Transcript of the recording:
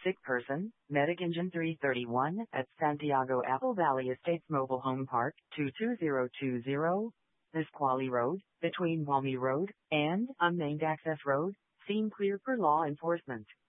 Sick person, Medic Engine 331 at Santiago Apple Valley Estates Mobile Home Park, 22020, Nisqually Road, between Walmy Road and Unnamed Access Road, scene clear for law enforcement.